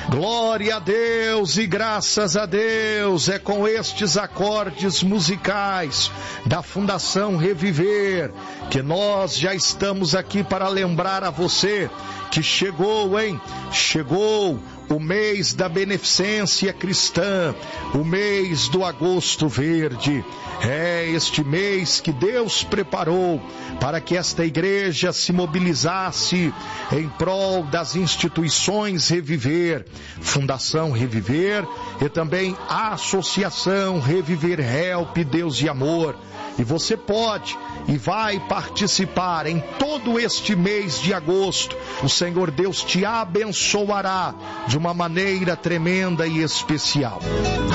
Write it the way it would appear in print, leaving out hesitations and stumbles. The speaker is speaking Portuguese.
Glória a Deus e graças a Deus. É com estes acordes musicais da Fundação Reviver que nós já estamos aqui para lembrar a você que chegou, Chegou o mês da beneficência cristã, o mês do agosto verde. É este mês que Deus preparou para que esta igreja se mobilizasse em prol das instituições Reviver, Fundação Reviver e também a Associação Reviver Help Deus e Amor. E você pode e vai participar em todo este mês de agosto. O Senhor Deus te abençoará de uma maneira tremenda e especial.